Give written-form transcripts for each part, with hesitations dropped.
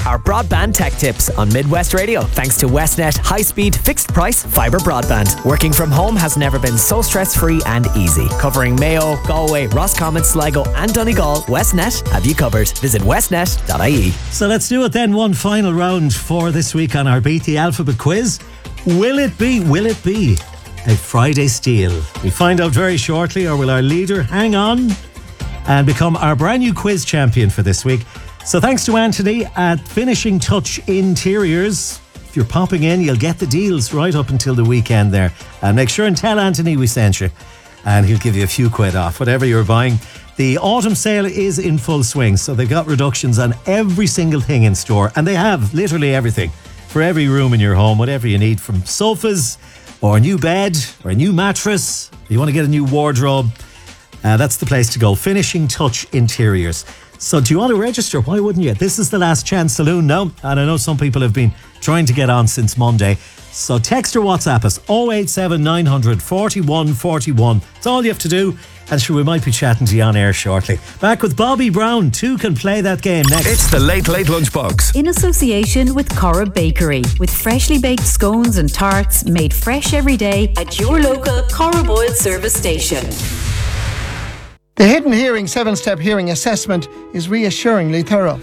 our broadband tech tips on Midwest Radio, thanks to Westnet high-speed, fixed-price fibre broadband. Working from home has never been so stress-free and easy. Covering Mayo, Galway, Roscommon, Sligo and Donegal, Westnet have you covered. Visit westnet.ie. So let's do it then. One final round for this week on our Beat the Alphabet quiz. Will it be a Friday steal? We find out very shortly, or will our leader hang on and become our brand new quiz champion for this week? So thanks to Anthony at Finishing Touch Interiors. If you're popping in, you'll get the deals right up until the weekend there. And make sure and tell Anthony we sent you, and he'll give you a few quid off, whatever you're buying. The autumn sale is in full swing, so they've got reductions on every single thing in store, and they have literally everything for every room in your home, whatever you need, from sofas or a new bed or a new mattress. If you want to get a new wardrobe, that's the place to go. Finishing Touch Interiors. So do you want to register? Why wouldn't you? This is the last chance saloon now, and I know some people have been trying to get on since Monday. So text or WhatsApp us 087 900 41 41. That's all you have to do. And sure, we might be chatting to you on air shortly. Back with Bobby Brown. Two can play that game next. It's the Late Late Lunchbox. In association with Cora Bakery, with freshly baked scones and tarts made fresh every day at your local Cora Boyle service station. The Hidden Hearing 7-step hearing assessment is reassuringly thorough.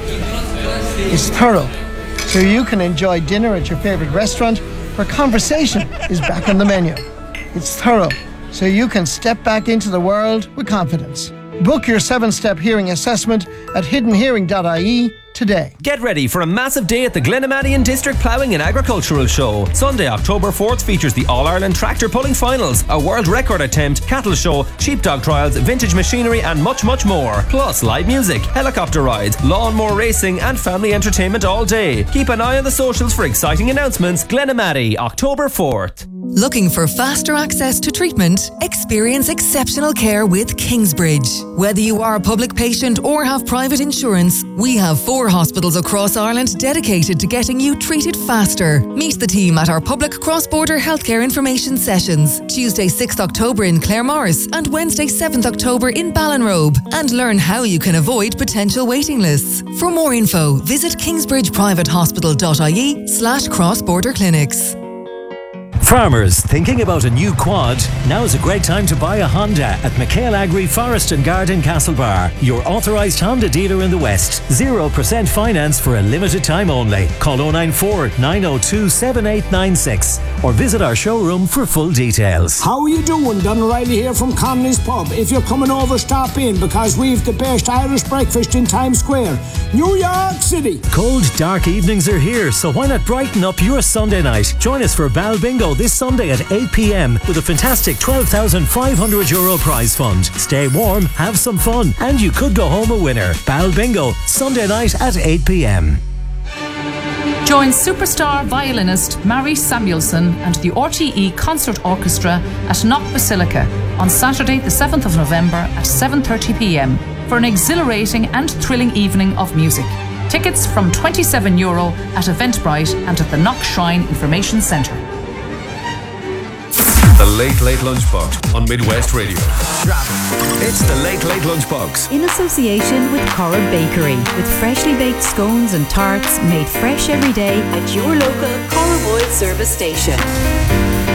It's thorough, so you can enjoy dinner at your favourite restaurant where conversation is back on the menu. It's thorough, so you can step back into the world with confidence. Book your 7-step hearing assessment at hiddenhearing.ie today. Get ready for a massive day at the Glenamaddy District Ploughing and Agricultural Show. Sunday, October 4th features the All-Ireland Tractor Pulling Finals, a world record attempt, cattle show, sheepdog trials, vintage machinery and much, much more. Plus live music, helicopter rides, lawnmower racing and family entertainment all day. Keep an eye on the socials for exciting announcements. Glenamaddy, October 4th. Looking for faster access to treatment? Experience exceptional care with Kingsbridge. Whether you are a public patient or have private insurance, we have 4 hospitals across Ireland dedicated to getting you treated faster. Meet the team at our public cross-border healthcare information sessions, Tuesday 6th October in Claremorris and Wednesday 7th October in Ballinrobe, and learn how you can avoid potential waiting lists. For more info, visit kingsbridgeprivatehospital.ie/cross-border clinics. Farmers thinking about a new quad? Now is a great time to buy a Honda at McHale Agri Forest and Garden Castlebar, your authorised Honda dealer in the West. 0% finance for a limited time only. Call 094 902 7896 or visit our showroom for full details. How are you doing? Don O'Reilly here from Connolly's Pub. If you're coming over, stop in because we've the best Irish breakfast in Times Square, New York City. Cold, dark evenings are here, so why not brighten up your Sunday night? Join us for Bal Bingo this Sunday at 8 p.m. with a fantastic €12,500 prize fund. Stay warm, have some fun, and you could go home a winner. Bal Bingo, Sunday night at 8 p.m. Join superstar violinist Mary Samuelson and the RTE Concert Orchestra at Knock Basilica on Saturday the 7th of November at 7:30 p.m. for an exhilarating and thrilling evening of music. Tickets from €27 at Eventbrite and at the Knock Shrine Information Centre. The Late Late Lunchbox on Midwest Radio. It's the Late Late Lunchbox. In association with Cora Bakery, with freshly baked scones and tarts made fresh every day at your local Cora Boyle service station.